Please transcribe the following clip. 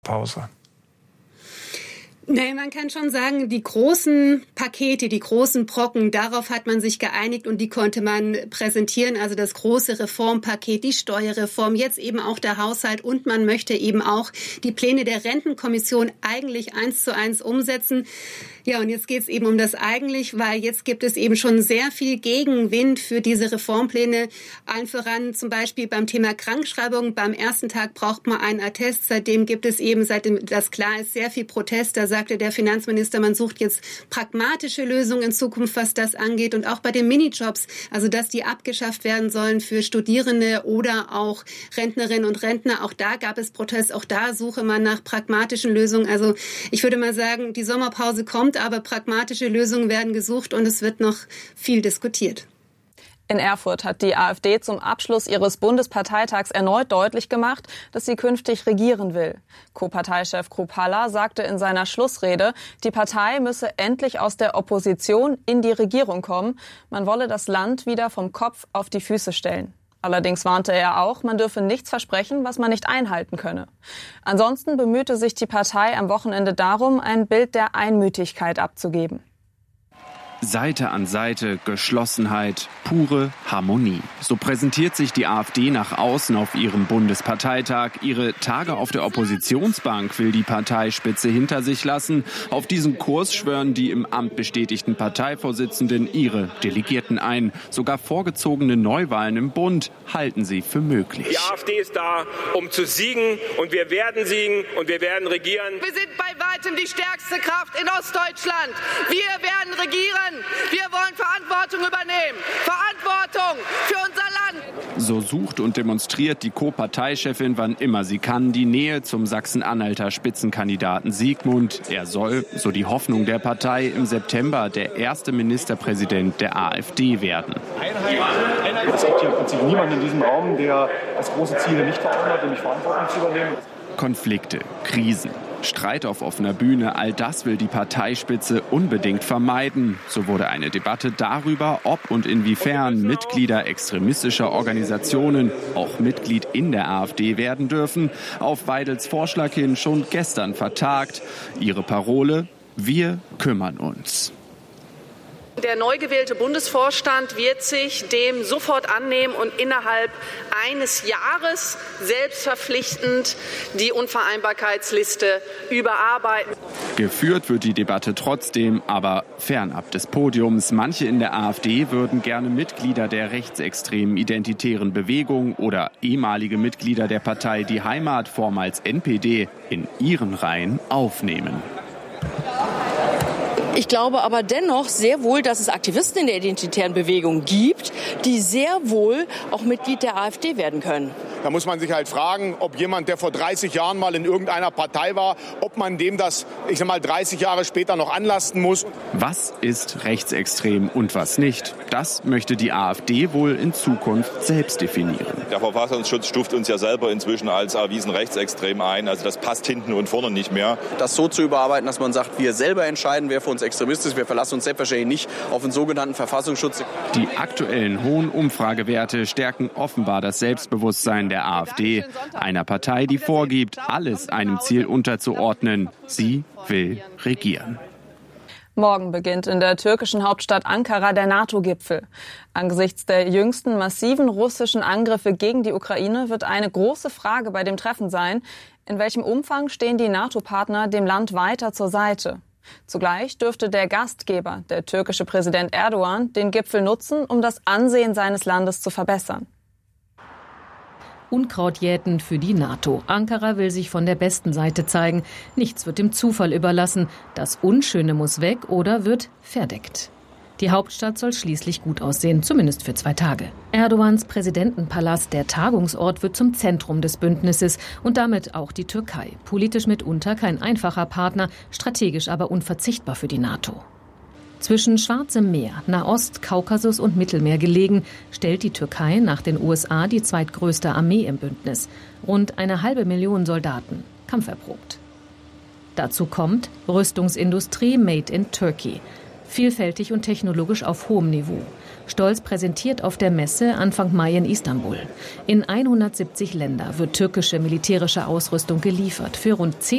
Pause. Nein, man kann schon sagen, die großen Pakete, die großen Brocken, darauf hat man sich geeinigt und die konnte man präsentieren. Also das große Reformpaket, die Steuerreform, jetzt eben auch der Haushalt und man möchte eben auch die Pläne der Rentenkommission eigentlich 1:1 umsetzen. Ja, und jetzt geht es eben um das eigentlich, weil jetzt gibt es eben schon sehr viel Gegenwind für diese Reformpläne. Allen voran zum Beispiel beim Thema Krankschreibung. Beim ersten Tag braucht man einen Attest. Seitdem gibt es eben, seitdem das klar ist, sehr viel Protest. Da sagte der Finanzminister, man sucht jetzt pragmatische Lösungen in Zukunft, was das angeht. Und auch bei den Minijobs, also dass die abgeschafft werden sollen für Studierende oder auch Rentnerinnen und Rentner. Auch da gab es Protest. Auch da suche man nach pragmatischen Lösungen. Also ich würde mal sagen, die Sommerpause kommt, aber pragmatische Lösungen werden gesucht und es wird noch viel diskutiert. In Erfurt hat die AfD zum Abschluss ihres Bundesparteitags erneut deutlich gemacht, dass sie künftig regieren will. Co-Parteichef Kruppalla sagte in seiner Schlussrede, die Partei müsse endlich aus der Opposition in die Regierung kommen. Man wolle das Land wieder vom Kopf auf die Füße stellen. Allerdings warnte er auch, man dürfe nichts versprechen, was man nicht einhalten könne. Ansonsten bemühte sich die Partei am Wochenende darum, ein Bild der Einmütigkeit abzugeben. Seite an Seite, Geschlossenheit, pure Harmonie. So präsentiert sich die AfD nach außen auf ihrem Bundesparteitag. Ihre Tage auf der Oppositionsbank will die Parteispitze hinter sich lassen. Auf diesen Kurs schwören die im Amt bestätigten Parteivorsitzenden ihre Delegierten ein. Sogar vorgezogene Neuwahlen im Bund halten sie für möglich. Die AfD ist da, um zu siegen, und wir werden siegen und wir werden regieren. Wir sind bei weitem die stärkste Kraft in Ostdeutschland. Wir werden regieren. Wir wollen Verantwortung übernehmen. Verantwortung für unser Land. So sucht und demonstriert die Co-Parteichefin, wann immer sie kann, die Nähe zum Sachsen-Anhalter Spitzenkandidaten Siegmund. Er soll, so die Hoffnung der Partei, im September der erste Ministerpräsident der AfD werden. Es gibt hier im Prinzip niemanden in diesem Raum, der das große Ziel nicht vor Augen hat, nämlich Verantwortung zu übernehmen. Konflikte, Krisen, Streit auf offener Bühne, all das will die Parteispitze unbedingt vermeiden. So wurde eine Debatte darüber, ob und inwiefern Mitglieder extremistischer Organisationen auch Mitglied in der AfD werden dürfen, auf Weidels Vorschlag hin schon gestern vertagt. Ihre Parole: Wir kümmern uns. Der neu gewählte Bundesvorstand wird sich dem sofort annehmen und innerhalb eines Jahres selbstverpflichtend die Unvereinbarkeitsliste überarbeiten. Geführt wird die Debatte trotzdem, aber fernab des Podiums. Manche in der AfD würden gerne Mitglieder der rechtsextremen identitären Bewegung oder ehemalige Mitglieder der Partei Die Heimat, vormals NPD, in ihren Reihen aufnehmen. Ich glaube aber dennoch sehr wohl, dass es Aktivisten in der identitären Bewegung gibt, die sehr wohl auch Mitglied der AfD werden können. Da muss man sich halt fragen, ob jemand, der vor 30 Jahren mal in irgendeiner Partei war, ob man dem das, 30 Jahre später noch anlasten muss. Was ist rechtsextrem und was nicht? Das möchte die AfD wohl in Zukunft selbst definieren. Der Verfassungsschutz stuft uns ja selber inzwischen als erwiesen rechtsextrem ein. Also das passt hinten und vorne nicht mehr. Das so zu überarbeiten, dass man sagt, wir selber entscheiden, wer für uns Extremist ist. Wir verlassen uns selbstverständlich nicht auf den sogenannten Verfassungsschutz. Die aktuellen hohen Umfragewerte stärken offenbar das Selbstbewusstsein der AfD, einer Partei, die vorgibt, alles einem Ziel unterzuordnen. Sie will regieren. Morgen beginnt in der türkischen Hauptstadt Ankara der NATO-Gipfel. Angesichts der jüngsten massiven russischen Angriffe gegen die Ukraine wird eine große Frage bei dem Treffen sein: In welchem Umfang stehen die NATO-Partner dem Land weiter zur Seite? Zugleich dürfte der Gastgeber, der türkische Präsident Erdogan, den Gipfel nutzen, um das Ansehen seines Landes zu verbessern. Unkraut jäten für die NATO. Ankara will sich von der besten Seite zeigen. Nichts wird dem Zufall überlassen. Das Unschöne muss weg oder wird verdeckt. Die Hauptstadt soll schließlich gut aussehen, zumindest für 2 Tage. Erdogans Präsidentenpalast, der Tagungsort, wird zum Zentrum des Bündnisses und damit auch die Türkei. Politisch mitunter kein einfacher Partner, strategisch aber unverzichtbar für die NATO. Zwischen Schwarzem Meer, Nahost, Kaukasus und Mittelmeer gelegen, stellt die Türkei nach den USA die zweitgrößte Armee im Bündnis. Rund 500.000 Soldaten, kampferprobt. Dazu kommt Rüstungsindustrie made in Turkey. Vielfältig und technologisch auf hohem Niveau. Stolz präsentiert auf der Messe Anfang Mai in Istanbul. In 170 Länder wird türkische militärische Ausrüstung geliefert für rund 10